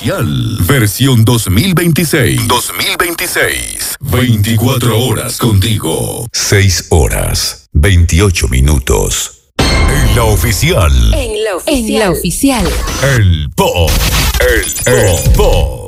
oficial. Versión 2026. 2026. 24 horas contigo. 6 horas, 28 minutos. En la oficial. En la oficial. El pop. El pop.